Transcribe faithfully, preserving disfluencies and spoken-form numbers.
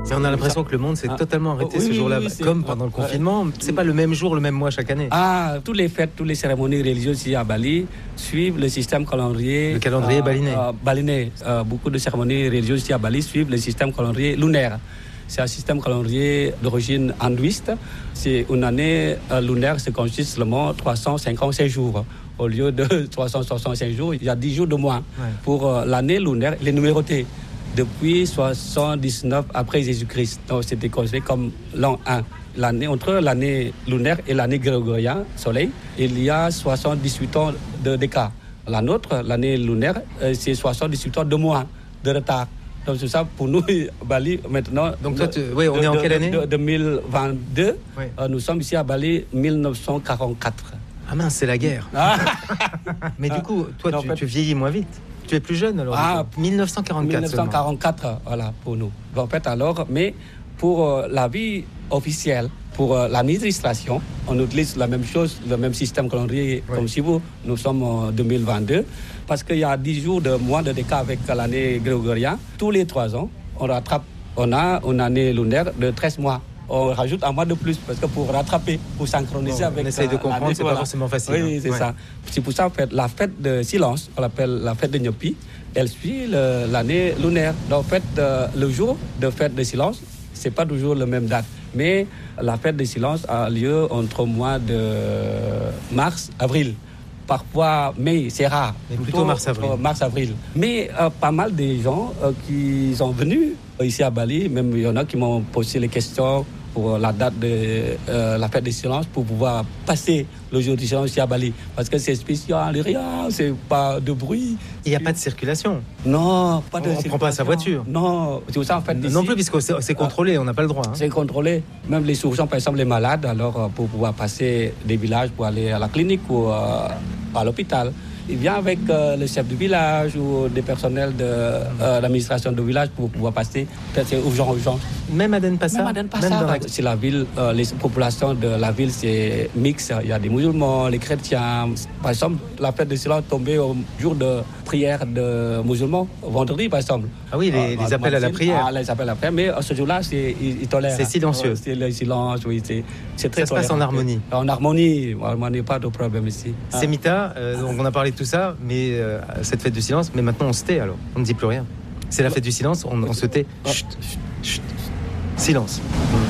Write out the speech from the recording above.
Et on a l'impression que le monde s'est ah. totalement arrêté oui, ce jour-là, oui, oui, comme pendant le confinement. Ouais. C'est pas le même jour, le même mois chaque année. Ah, toutes les fêtes, toutes les cérémonies religieuses ici à Bali suivent le système calendrier. Le calendrier euh, balinais. Euh, balinais. Euh, beaucoup de cérémonies religieuses ici à Bali suivent le système calendrier lunaire. C'est un système calendrier d'origine hindouiste. C'est une année euh, lunaire, c'est consiste seulement trois cent cinquante-six jours. Au lieu de trois cent soixante-cinq jours, il y a dix jours de moins. Ouais. Pour euh, l'année lunaire, il est numéroté. Depuis soixante-dix-neuf après Jésus-Christ. Donc, c'était considéré comme l'an un. L'année, entre l'année lunaire et l'année grégorienne, soleil, il y a soixante-dix-huit ans de d'écart. La nôtre, l'année lunaire, c'est soixante-dix-huit ans de moins de retard. Donc, c'est ça pour nous, Bali, maintenant. Donc, toi, tu... oui, on de, est en de, quelle année de, de deux mille vingt-deux. Oui. Euh, nous sommes ici à Bali, dix-neuf cent quarante-quatre. Ah mince, c'est la guerre. Ah. Mais du coup, toi, non, tu, en fait... tu vieillis moins vite. Tu es plus jeune alors. Ah, dix-neuf cent quarante-quatre. dix-neuf cent quarante-quatre, seulement. Voilà, pour nous. En fait, alors, mais pour euh, la vie officielle, pour euh, l'administration, on utilise la même chose, le même système calendrier oui. comme si vous. Nous sommes en deux mille vingt-deux, parce qu'il y a dix jours de moins de décart avec l'année grégorienne. Tous les trois ans, on rattrape, on a une année lunaire de treize mois. On rajoute un mois de plus parce que pour rattraper, pour synchroniser bon, avec. On essaye de comprendre, c'est voilà. pas forcément facile. Oui, hein. c'est ouais. ça. C'est pour ça en fait la fête de silence, on l'appelle la fête de Nyopi, elle suit le, l'année lunaire. Donc en fait, euh, le jour de fête de silence, c'est pas toujours la même date, mais la fête de silence a lieu entre mois de mars, avril. Parfois, mai, c'est rare. Mais plutôt mars-avril. Mars-avril. Mais euh, pas mal de gens euh, qui sont venus ici à Bali, même il y en a qui m'ont posé les questions pour la date de euh, la fête de silence, pour pouvoir passer le jour du silence ici à Bali. Parce que c'est spécial, rien, c'est pas de bruit. Il n'y a pas de circulation. Non, pas de on circulation. On ne prend pas sa voiture. Non, c'est ça en fait. Non plus, puisque c'est, c'est contrôlé, on n'a pas le droit. Hein. C'est contrôlé. Même les sourds, par exemple, les malades, alors pour pouvoir passer des villages pour aller à la clinique ou euh, à l'hôpital, il vient avec euh, le chef du village ou des personnels de euh, l'administration du village pour pouvoir passer. Peut-être c'est urgent, urgent. Même à Denpasar. Même à Denpasar. La... C'est la ville, euh, les populations de la ville, c'est mixte. Il y a des musulmans, les chrétiens. Par exemple, la fête de silence tombée au jour de prière de musulmans, vendredi par exemple. Ah oui, les, euh, les appels à la prière. Ah, les appels à la prière, mais ce jour-là, c'est, ils, ils tolèrent. C'est silencieux. C'est le silence, oui. C'est, c'est très Ça se passe en harmonie. En harmonie, il n'y a pas de problème ici. Ah. Semita, euh, donc on a parlé de tout ça, mais euh, cette fête du silence, mais maintenant on se tait alors, on ne dit plus rien. C'est la fête du silence, on, on se tait. Chut, chut, chut. Silence.